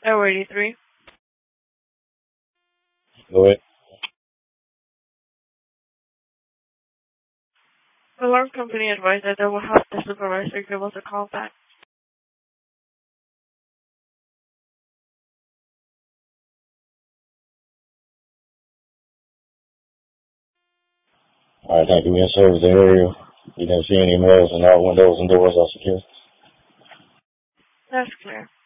Tower 83. Go ahead. The alarm company advised that they will have the supervisor give us a call back. All right, thank you. In service area. You didn't see any males and all windows and doors are secure. That's clear.